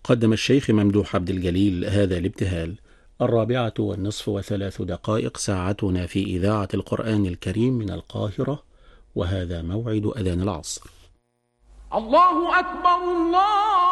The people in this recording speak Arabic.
قدم الشيخ ممدوح عبد الجليل هذا الابتهال. 4:03 ساعتنا في إذاعة القرآن الكريم من القاهرة، وهذا موعد أذان العصر. الله أكبر الله